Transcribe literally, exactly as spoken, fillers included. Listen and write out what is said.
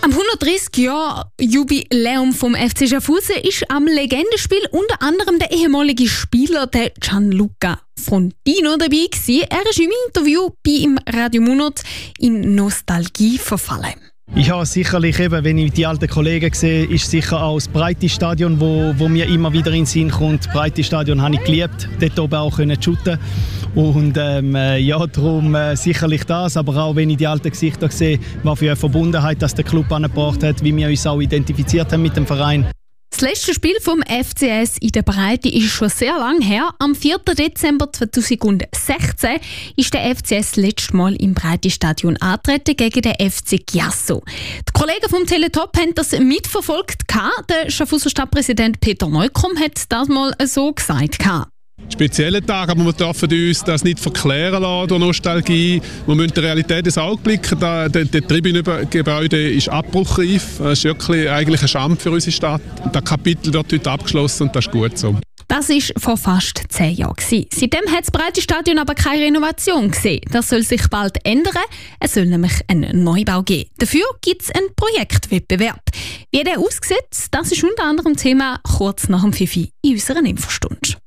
Am hundertdreissig Jahr Jubiläum vom F C Schaffhausen ist am Legendenspiel unter anderem der ehemalige Spieler der Gianluca Frontino dabei gewesen. Er ist im Interview bei im Radio Munot in Nostalgie verfallen. Ich habe sicherlich, eben, wenn ich die alten Kollegen sehe, ist sicher auch das Breite-Stadion, wo, wo mir immer wieder in den Sinn kommt. Das Breite-Stadion habe ich geliebt, dort oben auch können shooten. Und ähm, ja, darum äh, sicherlich das, aber auch wenn ich die alten Gesichter sehe, was für eine Verbundenheit das der Club angebracht hat, wie wir uns auch identifiziert haben mit dem Verein. Das letzte Spiel vom F C S in der Breite ist schon sehr lang her. Am vierten Dezember zweitausendsechzehn ist der F C S das letzte Mal im Breite-Stadion angetreten gegen den F C Chiasso. Die Kollegen vom Teletop haben das mitverfolgt. Der Schaffhauser Stadtpräsident Peter Neukomm hat das mal so gesagt. Speziellen Tag, aber wir dürfen uns das nicht verklären lassen durch Nostalgie. Wir müssen der Realität ins Auge blicken. Das Tribünengebäude ist abbruchreif. Das ist wirklich eigentlich eine Schande für unsere Stadt. Das Kapitel wird heute abgeschlossen und das ist gut so. Das war vor fast zehn Jahren. Seitdem hat das Breite-Stadion aber keine Renovation gesehen. Das soll sich bald ändern. Es soll nämlich einen Neubau geben. Dafür gibt es einen Projektwettbewerb. Wie der aussieht, das ist unter anderem Thema kurz nach dem Fifi in unserer Infostunde.